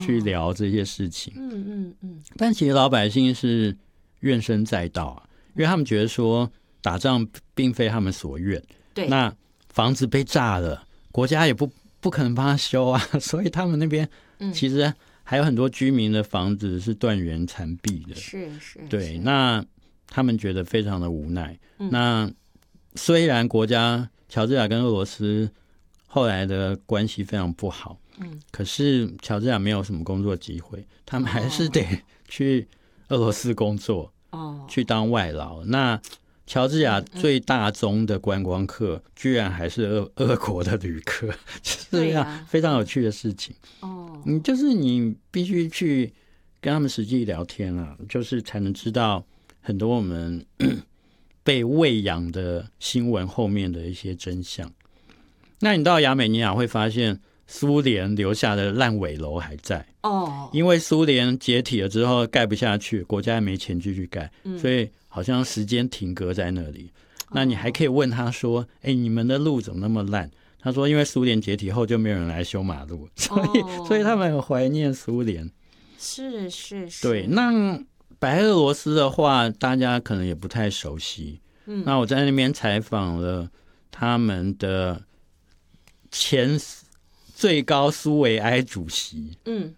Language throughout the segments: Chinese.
去聊这些事情。但其实老百姓是怨声载道啊，因为他们觉得说打仗并非他们所愿， 对， 那房子被炸了，国家也不可能帮他修啊，所以他们那边其实还有很多居民的房子是断垣残壁的。 是， 对，那他们觉得非常的无奈。那虽然国家乔治亚跟俄罗斯后来的关系非常不好，可是乔治亚没有什么工作机会，他们还是得去俄罗斯工作，去当外劳。那乔治亚最大宗的观光客居然还是俄国的旅客，就是这样非常有趣的事情。就是你必须去跟他们实际聊天啊，就是才能知道很多我们被喂养的新闻后面的一些真相。那你到亚美尼亚会发现苏联留下的烂尾楼还在，因为苏联解体了之后盖不下去，国家也没钱继续盖，所以好像时间停格在那里。那你还可以问他说你们的路怎么那么烂？他说因为苏联解体后就没有人来修马路，所以他们很怀念苏联。 是对。那白俄罗斯的话大家可能也不太熟悉，那我在那边采访了他们的前最高苏维埃主席，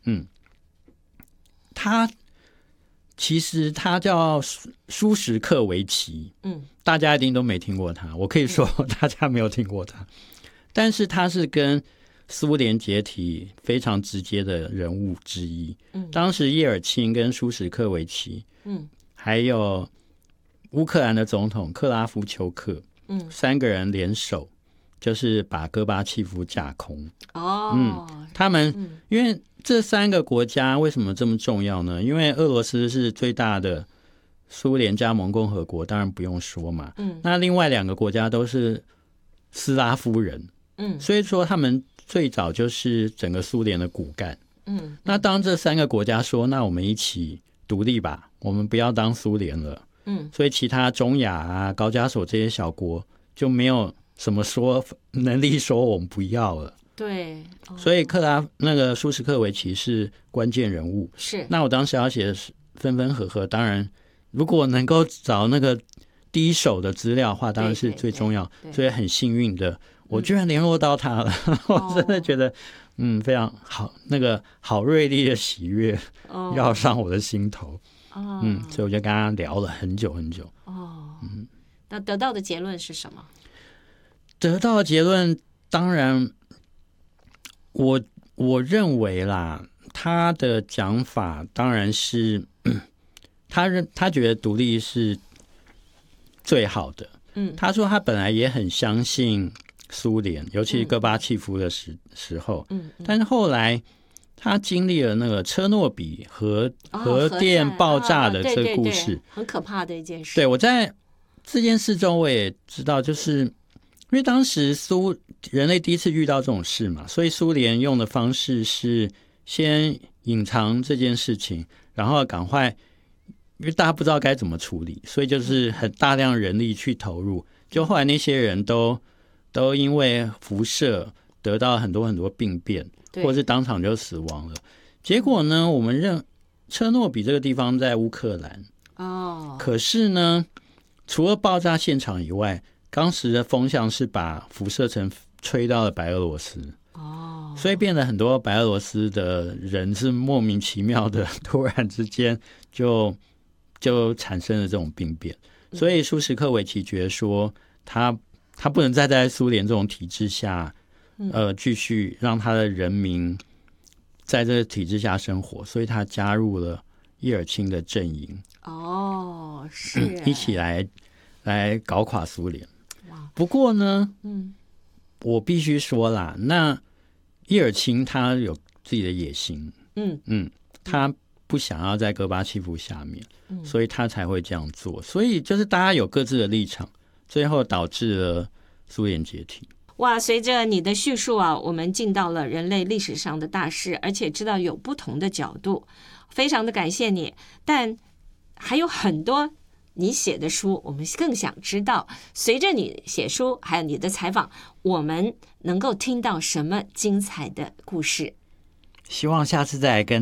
他其实他叫舒什克维奇，大家一定都没听过他，我可以说大家没有听过他，但是他是跟苏联解体非常直接的人物之一。当时叶尔钦跟舒什克维奇，还有乌克兰的总统克拉夫丘克，三个人联手就是把戈巴契夫架空。他们因为这三个国家为什么这么重要呢？因为俄罗斯是最大的苏联加盟共和国，当然不用说嘛。那另外两个国家都是斯拉夫人，所以说他们最早就是整个苏联的骨干。那当这三个国家说那我们一起独立吧，我们不要当苏联了，所以其他中亚啊、高加索这些小国就没有什么能力说我们不要了。 对， 所以那个舒什克维奇是关键人物。 是。 那我当时要写的分分合合，当然如果能够找那个第一手的资料的话，当然是最重要。所以很幸运的，我居然联络到他了，我真的觉得非常好，那个好锐利的喜悦绕上我的心头。所以我就跟他聊了很久很久。 那得到的结论是什么？ 得到的结论当然我认为啦，他的讲法当然是他觉得独立是最好的。他说他本来也很相信苏联，尤其是戈巴契夫的时候，但是后来他经历了那个车诺比核电爆炸的这个故事， 对，很可怕的一件事。 对，我在这件事中我也知道，就是因为当时人类第一次遇到这种事嘛，所以苏联用的方式是先隐藏这件事情，然后赶快，因为大家不知道该怎么处理，所以就是很大量人力去投入，就后来那些人都因为辐射得到很多很多病变，或者是当场就死亡了。结果呢，我们车诺比这个地方在乌克兰，可是呢，除了爆炸现场以外，当时的风向是把辐射层吹到了白俄罗斯，所以变得很多白俄罗斯的人是莫名其妙的，突然之间就产生了这种病变。所以舒什克维奇觉得说，他不能再在苏联这种体制下，继续让他的人民在这个体制下生活，所以他加入了叶尔钦的阵营。 是一起来搞垮苏联。不过呢，我必须说啦，那叶尔钦他有自己的野心，他不想要在戈巴契夫下面，所以他才会这样做。所以就是大家有各自的立场，最后导致了苏联解体。 哇，随着你的叙述啊，我们进到了人类历史上的大事，而且知道有不同的角度，非常的感谢你。但还有很多你写的书，我们更想知道，随着你写书还有你的采访，我们能够听到什么精彩的故事？ 希望下次再来跟